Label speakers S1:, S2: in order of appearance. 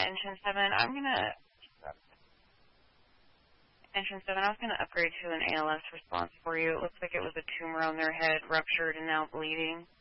S1: Engine 7, Engine 7, I was going to upgrade to an ALS response for you. It looks like it was a tumor on their head, ruptured and now bleeding.